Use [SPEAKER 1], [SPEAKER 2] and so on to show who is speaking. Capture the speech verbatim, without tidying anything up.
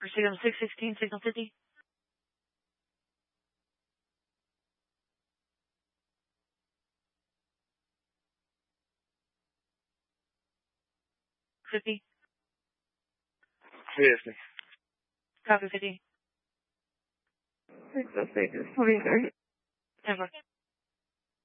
[SPEAKER 1] Proceed on six sixteen, signal fifty. fifty.
[SPEAKER 2] fifty.
[SPEAKER 1] Copy fifty.
[SPEAKER 3] six oh six is twenty-three.
[SPEAKER 1] Over.